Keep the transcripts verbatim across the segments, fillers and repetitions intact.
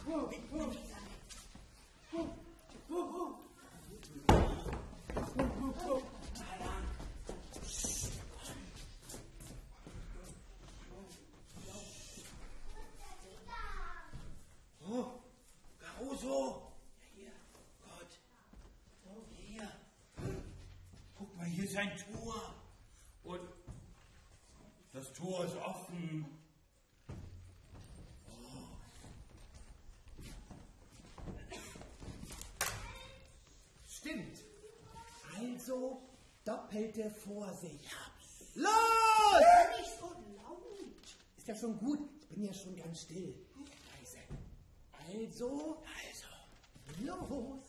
Oh, Caruso! Hier, Gott. Hier. Guck mal, hier ist ein Tor. Und das Tor ist offen. Stimmt. Also doppelte Vorsicht. Ja. Los! Hör nicht so laut. Ist ja schon gut. Ich bin ja schon ganz still. Leise. Also. Also. Los.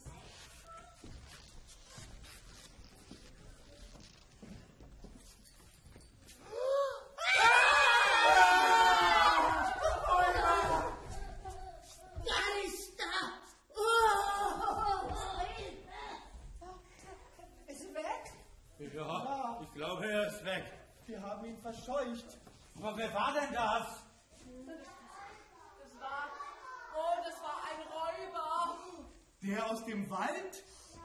Ja, ich glaube, er ist weg. Wir haben ihn verscheucht. Aber wer war denn das? Das war, oh, das war ein Räuber. Der aus dem Wald?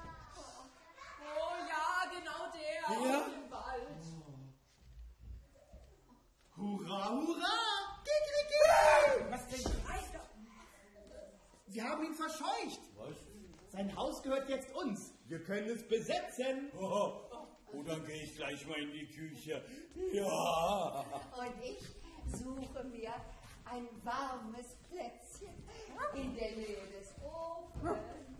Oh ja, genau der Ja? aus dem Wald. Hurra, hurra! Was denn? Wir haben ihn verscheucht. Was? Sein Haus gehört jetzt uns. Wir können es besetzen. Oh, oh, dann gehe ich gleich mal in die Küche. Ja. Und ich suche mir ein warmes Plätzchen in der Nähe des Ofens.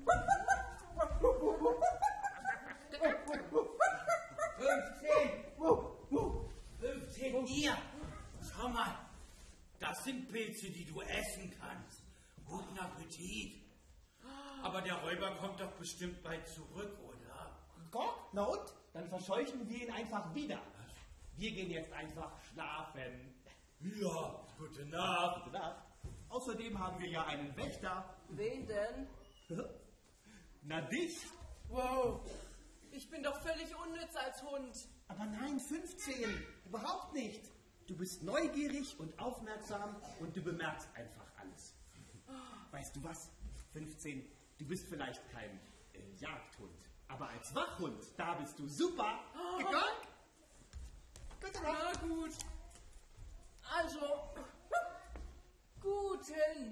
fünfzehn! fünfzehn! Hier! Schau mal! Das sind Pilze, die du essen kannst. Guten Appetit! Aber der Räuber kommt doch bestimmt bald zurück, oder? Gott, na und? Dann verscheuchen wir ihn einfach wieder. Wir gehen jetzt einfach schlafen. Ja, gute Nacht. Gute Nacht. Außerdem haben wir ja einen Wächter. Wen denn? Na dich? Wow, ich bin doch völlig unnütz als Hund. Aber nein, fünfzehn. Überhaupt nicht. Du bist neugierig und aufmerksam und du bemerkst einfach alles. Weißt du was? fünfzehn. Du bist vielleicht kein äh, Jagdhund, aber als Wachhund, da bist du super. Gegangen? Gute Nacht. Na gut. Also, gute Nacht.